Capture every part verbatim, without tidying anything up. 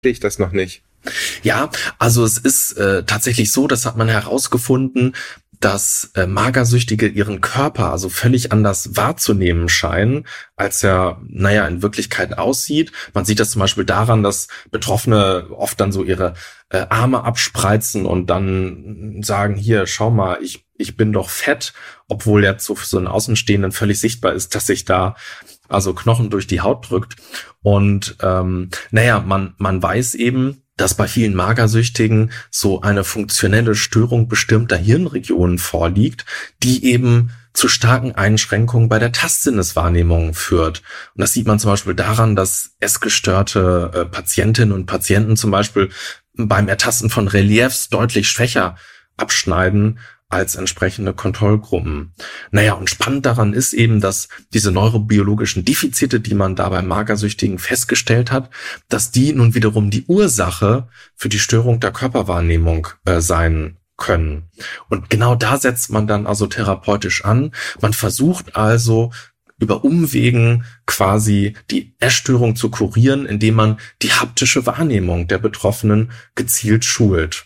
ich das noch nicht. Ja, also es ist äh, tatsächlich so, das hat man herausgefunden, dass äh, Magersüchtige ihren Körper also völlig anders wahrzunehmen scheinen, als er, naja, in Wirklichkeit aussieht. Man sieht das zum Beispiel daran, dass Betroffene oft dann so ihre äh, Arme abspreizen und dann sagen, hier, schau mal, ich ich bin doch fett, obwohl jetzt so für so einen Außenstehenden völlig sichtbar ist, dass sich da also Knochen durch die Haut drückt. Und ähm, naja, man man weiß eben, dass bei vielen Magersüchtigen so eine funktionelle Störung bestimmter Hirnregionen vorliegt, die eben zu starken Einschränkungen bei der Tastsinneswahrnehmung führt. Und das sieht man zum Beispiel daran, dass essgestörte äh, Patientinnen und Patienten zum Beispiel beim Ertasten von Reliefs deutlich schwächer abschneiden als entsprechende Kontrollgruppen. Naja, und spannend daran ist eben, dass diese neurobiologischen Defizite, die man da bei Magersüchtigen festgestellt hat, dass die nun wiederum die Ursache für die Störung der Körperwahrnehmung äh, sein können. Und genau da setzt man dann also therapeutisch an. Man versucht also über Umwegen quasi die Essstörung zu kurieren, indem man die haptische Wahrnehmung der Betroffenen gezielt schult.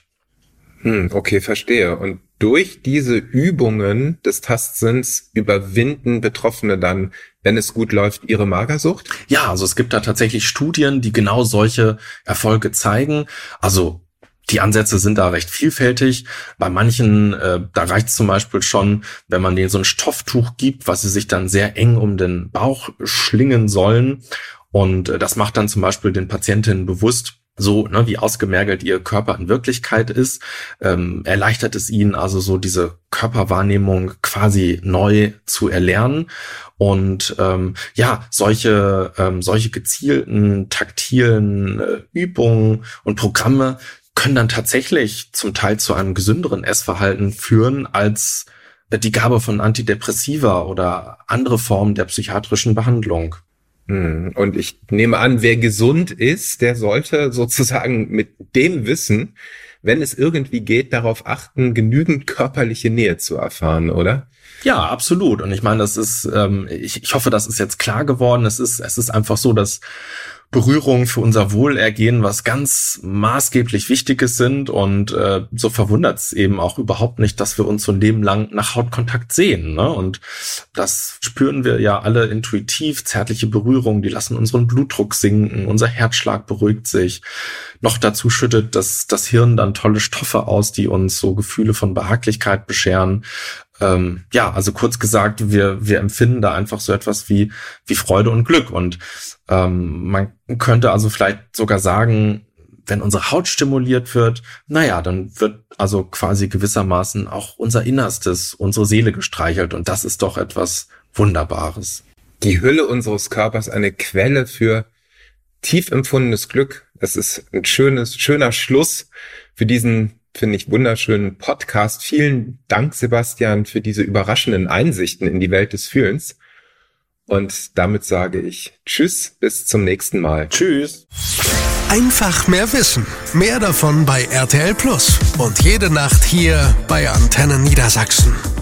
Hm, okay, verstehe. Und durch diese Übungen des Tastsinns überwinden Betroffene dann, wenn es gut läuft, ihre Magersucht? Ja, also es gibt da tatsächlich Studien, die genau solche Erfolge zeigen. Also die Ansätze sind da recht vielfältig. Bei manchen, äh, da reicht es zum Beispiel schon, wenn man denen so ein Stofftuch gibt, was sie sich dann sehr eng um den Bauch schlingen sollen. Und äh, das macht dann zum Beispiel den Patientinnen bewusst, so, ne, wie ausgemergelt ihr Körper in Wirklichkeit ist, ähm, erleichtert es ihnen also so diese Körperwahrnehmung quasi neu zu erlernen. Und ähm, ja, solche ähm, solche gezielten taktilen äh, Übungen und Programme können dann tatsächlich zum Teil zu einem gesünderen Essverhalten führen als äh, die Gabe von Antidepressiva oder andere Formen der psychiatrischen Behandlung. Und ich nehme an, wer gesund ist, der sollte sozusagen mit dem Wissen, wenn es irgendwie geht, darauf achten, genügend körperliche Nähe zu erfahren, oder? Ja, absolut. Und ich meine, das ist, ähm, ich, ich hoffe, das ist jetzt klar geworden. Es ist, es ist einfach so, dass Berührungen für unser Wohlergehen was ganz maßgeblich Wichtiges sind und äh, so verwundert es eben auch überhaupt nicht, dass wir uns so ein Leben lang nach Hautkontakt sehen, ne? Und das spüren wir ja alle intuitiv, zärtliche Berührungen, die lassen unseren Blutdruck sinken, unser Herzschlag beruhigt sich. Noch dazu schüttet das, das Hirn dann tolle Stoffe aus, die uns so Gefühle von Behaglichkeit bescheren. Ähm, ja, also kurz gesagt, wir wir empfinden da einfach so etwas wie wie Freude und Glück. Und ähm, man könnte also vielleicht sogar sagen, wenn unsere Haut stimuliert wird, naja, dann wird also quasi gewissermaßen auch unser Innerstes, unsere Seele gestreichelt. Und das ist doch etwas Wunderbares. Die Hülle unseres Körpers, eine Quelle für tief empfundenes Glück. Das ist ein schönes, schöner Schluss für diesen, finde ich, wunderschönen Podcast. Vielen Dank, Sebastian, für diese überraschenden Einsichten in die Welt des Fühlens. Und damit sage ich Tschüss, bis zum nächsten Mal. Tschüss. Einfach mehr Wissen. Mehr davon bei R T L Plus. Und jede Nacht hier bei Antenne Niedersachsen.